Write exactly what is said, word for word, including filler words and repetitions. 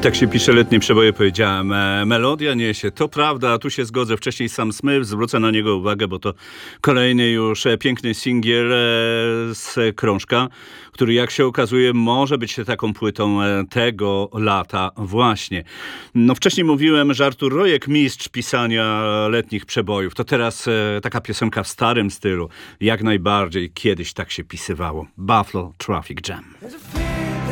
Tak się pisze letnie przeboje, powiedziałem. E, melodia niesie, to prawda, tu się zgodzę. Wcześniej Sam Smith, zwrócę na niego uwagę, bo to kolejny już e, piękny singiel e, z krążka, który jak się okazuje może być taką płytą e, tego lata właśnie. No wcześniej mówiłem, że Artur Rojek, mistrz pisania letnich przebojów, to teraz e, taka piosenka w starym stylu. Jak najbardziej kiedyś tak się pisywało. Buffalo Traffic Jam.